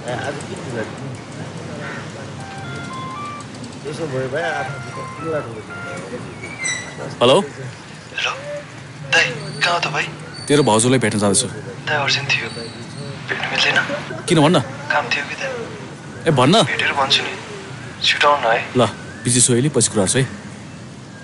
आज के कुरा यसो भयो भए हेलो हेलो दाइ कहाँ हो तपाईँ? तेरो भाउजूलाई भेट्न जाँदैछु। दाइ अर्जेन्ट थियो, भेट्नु मिल्दैन? किन भन्न? काम थियो कि दाइ? ए भन्न। भेटेर भन्छु नि, छिटो आउनु है। ल बिजी छु अहिले, पछि कुरा गर्छु है।